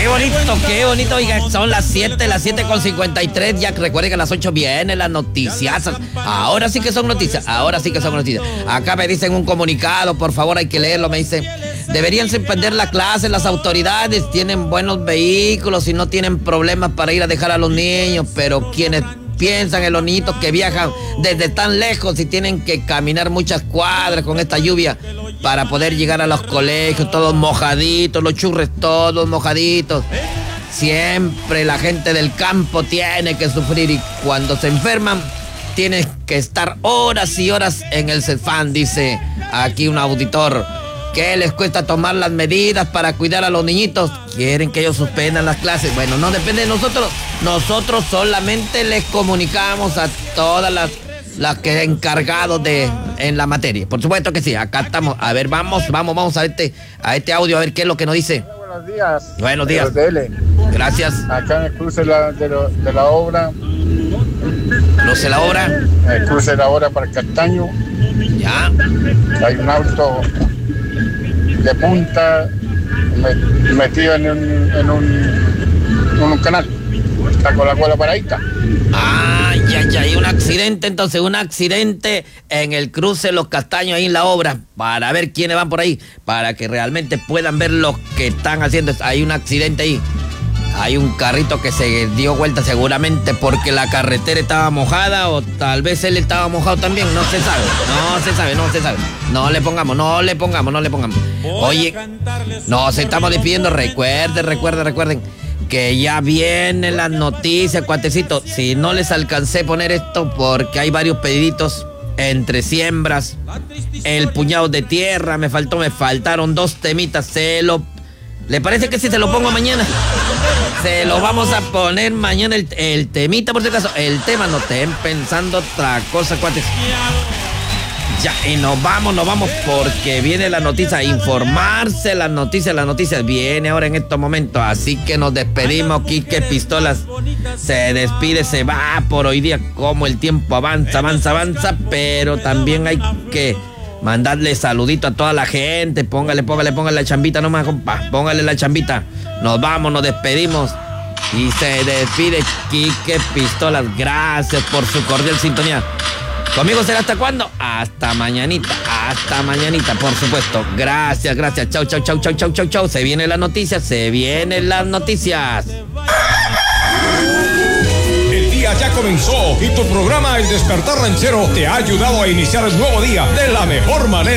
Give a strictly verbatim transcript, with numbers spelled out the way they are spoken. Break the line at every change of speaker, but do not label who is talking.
bonito, qué bonito. Oiga, son las siete, las siete con cincuenta y tres. Ya recuerden que a las ocho vienen las noticias. Ahora sí que son noticias, ahora sí que son noticias. Acá me dicen un comunicado, por favor, hay que leerlo. Me dicen, deberían suspender la clase, las autoridades tienen buenos vehículos y no tienen problemas para ir a dejar a los niños, pero quienes piensan en los niñitos que viajan desde tan lejos y tienen que caminar muchas cuadras con esta lluvia para poder llegar a los colegios, todos mojaditos, los churres todos mojaditos. Siempre la gente del campo tiene que sufrir y cuando se enferman tienen que estar horas y horas en el Cefam, dice aquí un auditor. ¿Qué les cuesta tomar las medidas para cuidar a los niñitos? ¿Quieren que ellos suspendan las clases? Bueno, no depende de nosotros. Nosotros solamente les comunicamos a todas las, las que encargados de en la materia. Por supuesto que sí, acá estamos. A ver, vamos, vamos, vamos a este, a este audio, a ver qué es lo que nos dice.
Buenos días.
Buenos días. Gracias.
Acá en el cruce de la, de, lo, de la obra.
¿Cruce la obra?
El cruce de la obra para el Castaño.
Ya.
Hay un auto de punta metido en un, en un, en un canal. Está con la cola paradita.
Ah, ya, ya, hay un accidente, entonces, un accidente en el cruce de los Castaños ahí en la obra, para ver quiénes van por ahí, para que realmente puedan ver lo que están haciendo. Hay un accidente ahí. Hay un carrito que se dio vuelta seguramente porque la carretera estaba mojada o tal vez él estaba mojado también, no se sabe, no se sabe, no se sabe. No le pongamos, no le pongamos, no le pongamos. Oye, nos estamos despidiendo, recuerden, recuerden, recuerden que ya vienen las noticias, cuatecito. Si no les alcancé a poner esto porque hay varios pediditos entre siembras, el puñado de tierra, me faltó, me faltaron dos temitas, se lo... ¿Le parece que si se lo pongo mañana? Se lo vamos a poner mañana el, el temita, por si acaso. El tema, no estén pensando otra cosa, cuates. Ya, y nos vamos, nos vamos porque viene la noticia, informarse, las noticias, las noticias. Viene ahora en estos momentos, así que nos despedimos. Quique Pistolas se despide, se va por hoy día. Como el tiempo avanza, avanza, avanza, pero también hay que... mandarle saludito a toda la gente. Póngale, póngale, póngale la chambita nomás, compa. Póngale la chambita. Nos vamos, nos despedimos. Y se despide Quique Pistolas. Gracias por su cordial sintonía. Conmigo será hasta cuándo? Hasta mañanita. Hasta mañanita, por supuesto. Gracias, gracias. Chau, chau, chau, chau, chau, chau, chau. Se vienen las noticias, se vienen las noticias.
Ya comenzó y tu programa El Despertar Ranchero te ha ayudado a iniciar el nuevo día de la mejor manera.